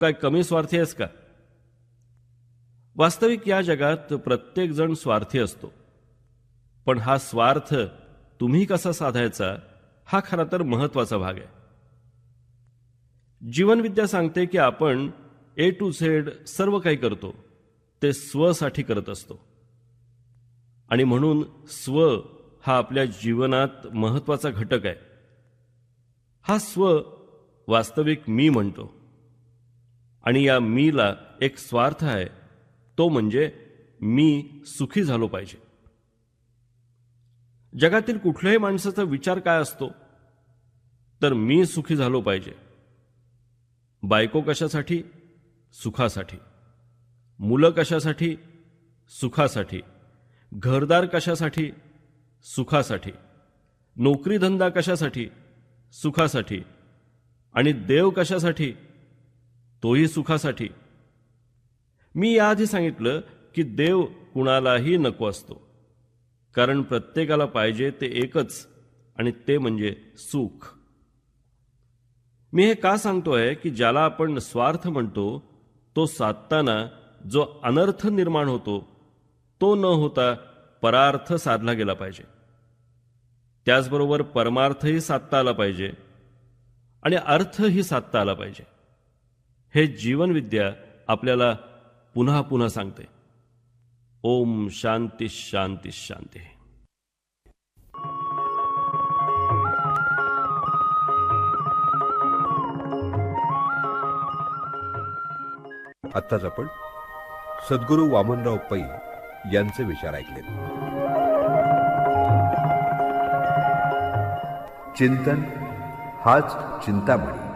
काय कमी स्वार्थी आहेस का? वास्तविक या जगात प्रत्येक जण स्वार्थी असतो, पण हा स्वार्थ तुम्ही कसा साधायचा हा खरा तर महत्वाचा भाग आहे. जीवनविद्या सांगते की आपण A to Z सर्व काही करतो ते स्वसाठी करत असतो, आणि म्हणून स्व हा आपल्या जीवनात महत्वाचा घटक आहे. हा स्व वास्तविक मी म्हणतो, आणि या मीला एक स्वार्थ आहे, तो म्हणजे मी सुखी झालो पाहिजे. जगातील कुठल्याही माणसाचा विचार काय असतो तर मी सुखी झालो पाहिजे. बायको कशासाठी? सुखासाठी. मुलं कशासाठी? सुखासाठी. घरदार कशासाठी? सुखासाठी. नोकरीधंदा कशासाठी? सुखासाठी. आणि देव कशासाठी? तोही सुखासाठी. मी याआधी सांगितलं की देव कुणालाही नको असतो, कारण प्रत्येकाला पाहिजे ते एकच, आणि ते म्हणजे सुख. मी हे का सांगतोय की ज्याला आपण स्वार्थ म्हणतो तो साधताना जो अनर्थ निर्माण होतो तो न होता परार्थ साधला गेला पाहिजे. त्याचबरोबर परमार्थही साधता आला पाहिजे आणि अर्थही साधता आला पाहिजे. हे जीवनविद्या आपल्याला पुन्हा पुन्हा सांगते. ओम शांती शांती शांती. आत्ताच आपण सद्गुरू वामनराव पै यांचे विचार ऐकले. चिंतन हाच चिंतामणी.